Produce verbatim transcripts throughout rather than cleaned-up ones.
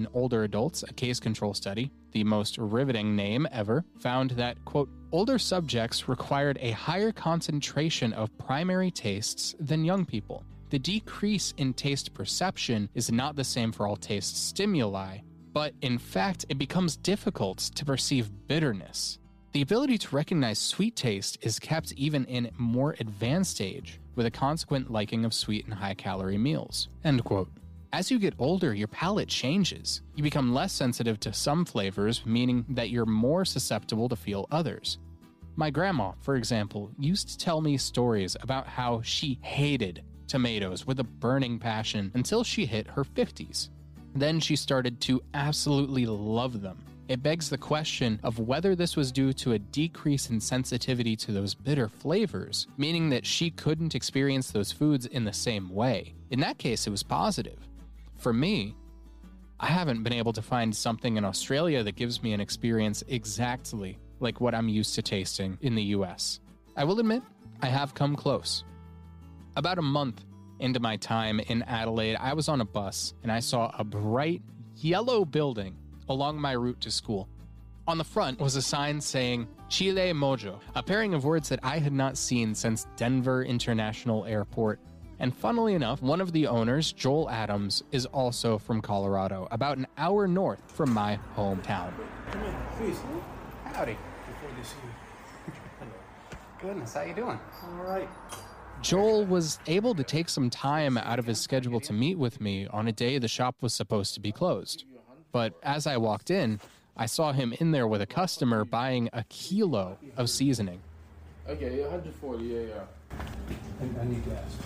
Older Adults, a case control study, the most riveting name ever, found that, quote, older subjects required a higher concentration of primary tastes than young people. The decrease in taste perception is not the same for all taste stimuli, but in fact, it becomes difficult to perceive bitterness. The ability to recognize sweet taste is kept even in more advanced age, with a consequent liking of sweet and high-calorie meals. End quote. As you get older, your palate changes. You become less sensitive to some flavors, meaning that you're more susceptible to feel others. My grandma, for example, used to tell me stories about how she hated tomatoes with a burning passion until she hit her fifties. Then she started to absolutely love them. It begs the question of whether this was due to a decrease in sensitivity to those bitter flavors, meaning that she couldn't experience those foods in the same way. In that case, it was positive. For me, I haven't been able to find something in Australia that gives me an experience exactly like what I'm used to tasting in the U S. I will admit, I have come close. About a month into my time in Adelaide, I was on a bus and I saw a bright yellow building along my route to school. On the front was a sign saying Chile Mojo, a pairing of words that I had not seen since Denver International Airport. And funnily enough, one of the owners, Joel Adams, is also from Colorado, about an hour north from my hometown. Come in, please. Howdy. Before they see you. Hello. Goodness, how you doing? All right. Joel was able to take some time out of his schedule to meet with me on a day the shop was supposed to be closed. But as I walked in, I saw him in there with a customer buying a kilo of seasoning. Okay, one hundred forty, yeah, yeah. I, I need to ask.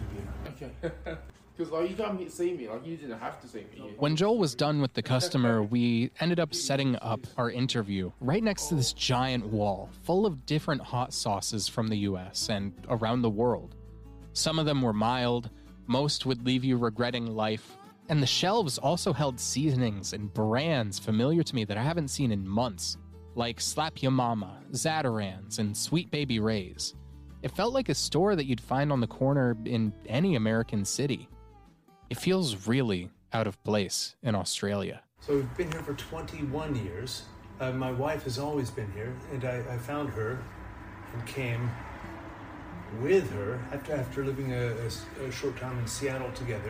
Okay. Because like you come here to see me, like you didn't have to see me. When Joel was done with the customer, we ended up setting up our interview right next to this giant wall full of different hot sauces from the U S and around the world. Some of them were mild, most would leave you regretting life, and the shelves also held seasonings and brands familiar to me that I haven't seen in months, like Slap Ya Mama, Zatarain's, and Sweet Baby Ray's. It felt like a store that you'd find on the corner in any American city. It feels really out of place in Australia. So we've been here for twenty-one years. Uh, my wife has always been here, and I, I found her and came with her after, after living a, a, a short time in Seattle together.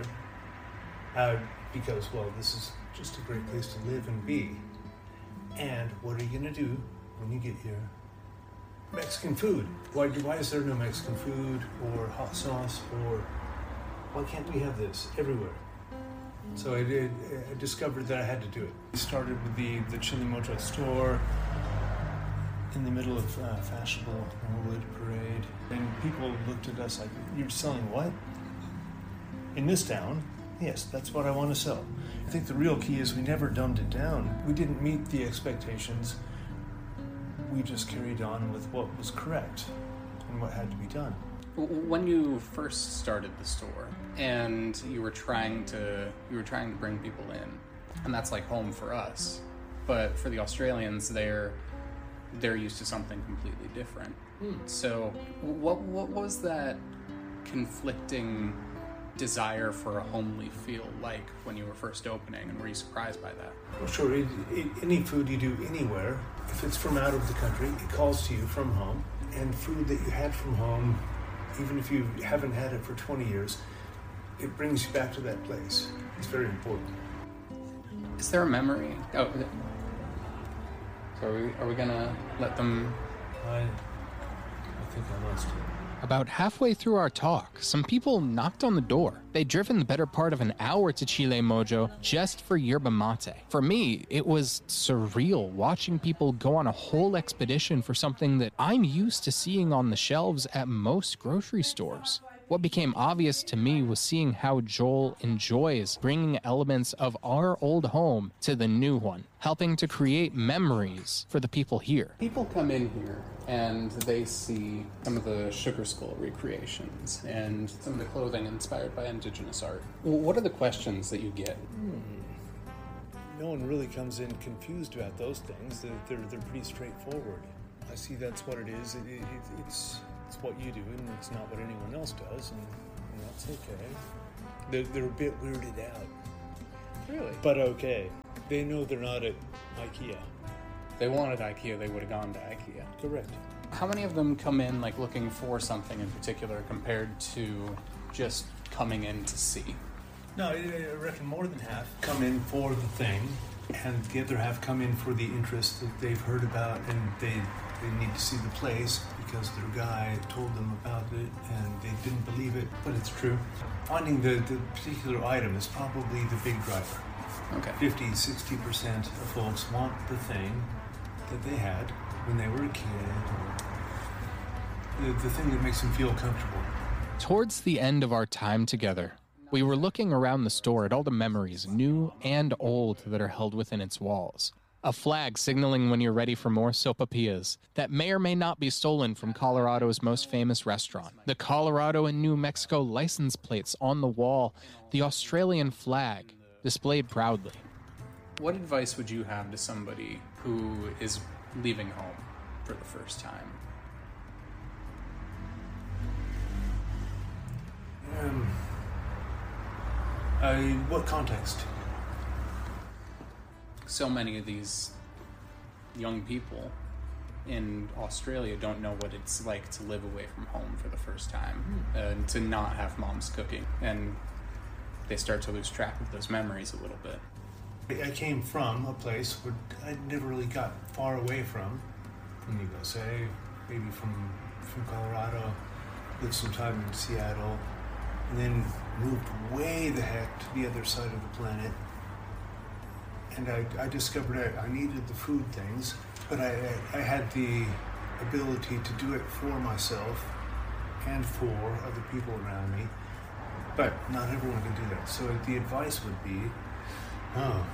Uh, because, well, this is just a great place to live and be. And what are you going to do when you get here? Mexican food. Why, why is there no Mexican food or hot sauce or why can't we have this everywhere? So I did. I discovered that I had to do it. We started with the, the Chile Mojo store in the middle of uh, fashionable Norwood Parade. And people looked at us like, you're selling what? In this town? Yes, that's what I want to sell. I think the real key is we never dumbed it down. We didn't meet the expectations. We just carried on with what was correct and what had to be done. When you first started the store and you were trying to you were trying to bring people in, and that's like home for us, but for the Australians, they're they're used to something completely different. Mm. So what what was that conflicting desire for a homely feel like when you were first opening, and were you surprised by that? Well, sure. It, it, any food you do anywhere, if it's from out of the country, it calls to you from home. And food that you had from home, even if you haven't had it for twenty years, it brings you back to that place. It's very important. Is there a memory? Oh, so are we, are we gonna let them? I, I think I lost it. About halfway through our talk, some people knocked on the door. They'd driven the better part of an hour to Chile Mojo just for yerba mate. For me, it was surreal watching people go on a whole expedition for something that I'm used to seeing on the shelves at most grocery stores. What became obvious to me was seeing how Joel enjoys bringing elements of our old home to the new one, helping to create memories for the people here. People come in here and they see some of the Sugar Skull recreations and some of the clothing inspired by indigenous art. What are the questions that you get? Hmm. No one really comes in confused about those things. They're, they're, they're pretty straightforward. I see that's what it is. It, it, it's... It's what you do, and it's not what anyone else does, and, and that's okay. They're, they're a bit weirded out. Really? but okay. They know they're not at IKEA. If they wanted IKEA, they would have gone to IKEA. Correct. How many of them come in like looking for something in particular compared to just coming in to see? No, I I reckon more than half come in for the thing, and the other half come in for the interest that they've heard about, and they they need to see the place because their guy told them about it, and they didn't believe it, but it's true. Finding the, the particular item is probably the big driver. Okay. fifty, sixty percent of folks want the thing that they had when they were a kid, or the, the thing that makes them feel comfortable. Towards the end of our time together, we were looking around the store at all the memories, new and old, that are held within its walls. A flag signaling when you're ready for more sopapillas that may or may not be stolen from Colorado's most famous restaurant. The Colorado and New Mexico license plates on the wall, the Australian flag displayed proudly. What advice would you have to somebody who is leaving home for the first time? Um, uh, what context? So many of these young people in Australia don't know what it's like to live away from home for the first time, uh, and to not have mom's cooking, and they start to lose track of those memories a little bit. I came from a place where I never really got far away from, from U S A, maybe from from Colorado, lived some time in Seattle, and then moved way the heck to the other side of the planet. And I, I discovered I, I needed the food things, but I, I, I had the ability to do it for myself and for other people around me. But not everyone can do that. So the advice would be, oh.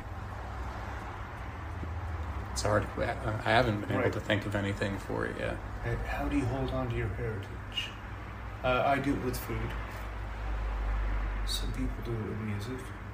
It's hard. I haven't been able Right. to think of anything for it yet. How do you hold on to your heritage? Uh, I do it with food. Some people do it with music.